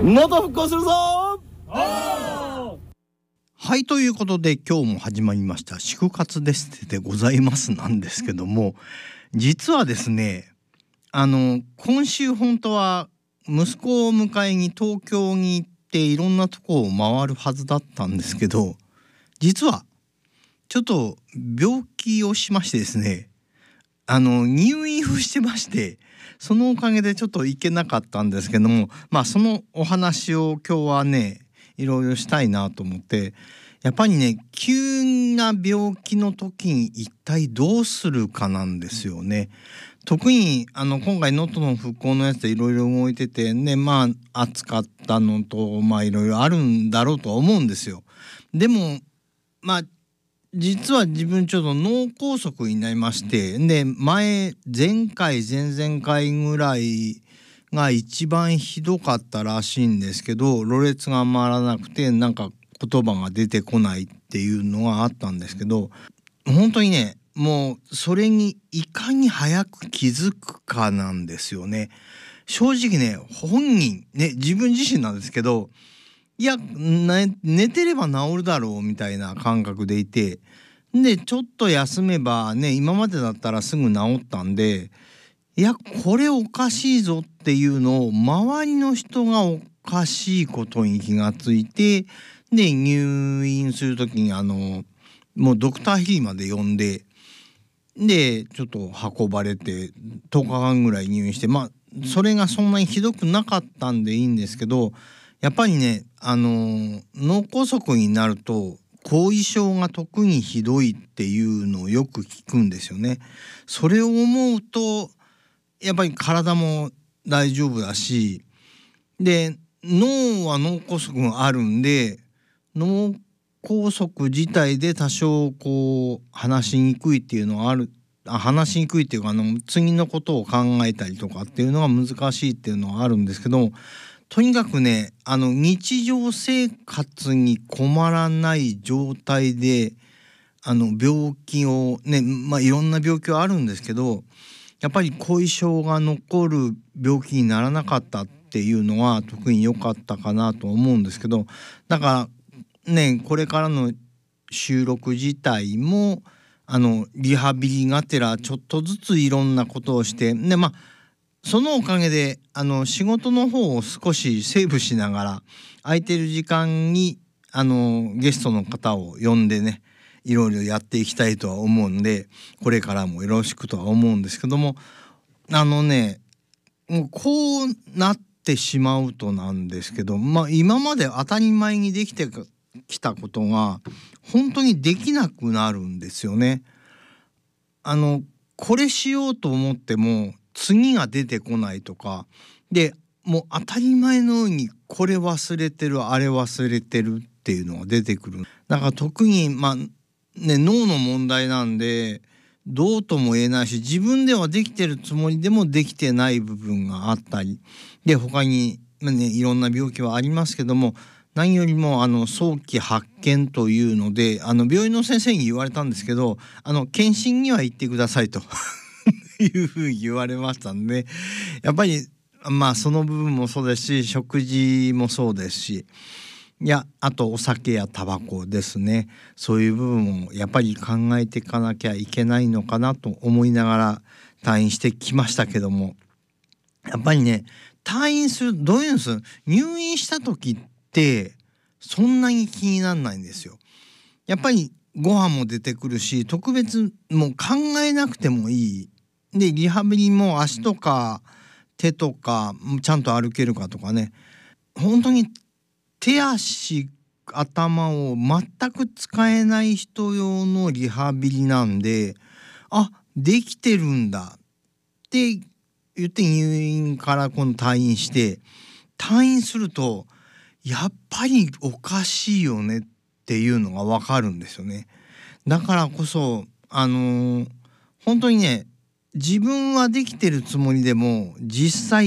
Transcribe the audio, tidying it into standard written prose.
能登復興するぞ。 はい、ということで今日も始まりました祝活ですでございますなんですけども、実はですね、今週本当は息子を迎えに東京に行っていろんなとこを回るはずだったんですけど、実はちょっと病気をしましてですね、入院をしてまして、そのおかげでちょっと行けなかったんですけども、そのお話を今日はねいろいろしたいなと思って、やっぱりね、急な病気の時に一体どうするかなんですよね。特に今回能登の復興のやつでいろいろ動いててね、暑かったのといろいろあるんだろうとは思うんですよ。でも実は自分ちょっと脳梗塞になりまして、で前回前々回ぐらいが一番ひどかったらしいんですけど、ろれつが回らなくて言葉が出てこないっていうのがあったんですけど、本当にね、もうそれにいかに早く気づくかなんですよね。正直ね、本人ね、自分自身なんですけど、いや、寝てれば治るだろうみたいな感覚でいて、でちょっと休めばね、今までだったらすぐ治ったんで、いやこれおかしいぞっていうのを周りの人がおかしいことに気がついて、で入院する時にもうドクターヒリまで呼んで、でちょっと運ばれて10日間ぐらい入院して、それがそんなにひどくなかったんでいいんですけど、やっぱりね、脳梗塞になると後遺症が特にひどいっていうのをよく聞くんですよね。それを思うとやっぱり体も大丈夫だし、で脳は脳梗塞があるんで、脳梗塞自体で多少話しにくいっていうのはある。話しにくいっていうか、次のことを考えたりとかっていうのが難しいっていうのはあるんですけど、とにかくね、日常生活に困らない状態で病気をね、いろんな病気はあるんですけど、やっぱり後遺症が残る病気にならなかったっていうのは特に良かったかなと思うんですけど、だからね、これからの収録自体もリハビリがてらちょっとずついろんなことをして、でそのおかげで仕事の方を少しセーブしながら、空いてる時間にゲストの方を呼んでね、いろいろやっていきたいとは思うんで、これからもよろしくとは思うんですけども、もうこうなってしまうとなんですけど、今まで当たり前にできてきたことが本当にできなくなるんですよね。これしようと思っても次が出てこないとかで、もう当たり前のようにこれ忘れてるあれ忘れてるっていうのが出てくる。だから特に脳の問題なんでどうとも言えないし、自分ではできてるつもりでもできてない部分があったりで、他にいろんな病気はありますけども、何よりも早期発見というので病院の先生に言われたんですけど、検診には行ってくださいというふうに言われましたんで、やっぱりその部分もそうですし、食事もそうですし、あとお酒やタバコですね、そういう部分をやっぱり考えていかなきゃいけないのかなと思いながら退院してきましたけども、やっぱりね、退院する、どういうんです、入院した時ってそんなに気にならないんですよ。やっぱりご飯も出てくるし、特別もう考えなくてもいい。でリハビリも足とか手とかちゃんと歩けるかとかね、本当に手足頭を全く使えない人用のリハビリなんで、できてるんだって言って入院から今度退院して、退院するとやっぱりおかしいよねっていうのが分かるんですよね。だからこそ本当にね、自分はできてるつもりでも実際